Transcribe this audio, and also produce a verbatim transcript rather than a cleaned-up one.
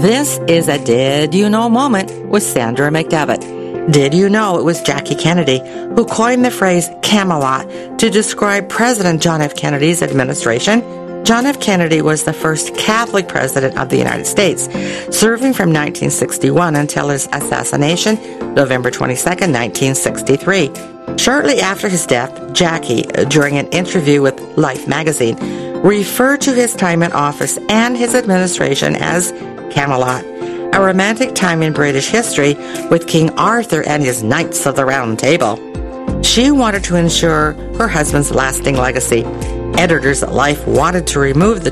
This is a Did You Know moment with Sandra McDevitt. Did you know it was Jackie Kennedy who coined the phrase Camelot to describe President John F. Kennedy's administration? John F. Kennedy was the first Catholic president of the United States, serving from nineteen sixty-one until his assassination, November twenty-second, nineteen sixty-three. Shortly after his death, Jackie, during an interview with Life magazine, referred to his time in office and his administration as Camelot, a romantic time in British history with King Arthur and his Knights of the Round Table. She wanted to ensure her husband's lasting legacy. Editors at Life wanted to remove the